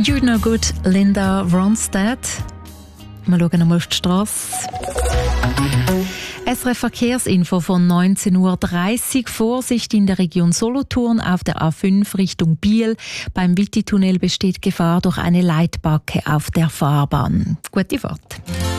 You're No Good, Linda Ronstadt. Wir schauen einmal auf die Strasse. SRF Verkehrsinfo von 19:30 Uhr. Vorsicht in der Region Solothurn auf der A5 Richtung Biel. Beim Witti-Tunnel besteht Gefahr durch eine Leitbacke auf der Fahrbahn. Gute Fahrt.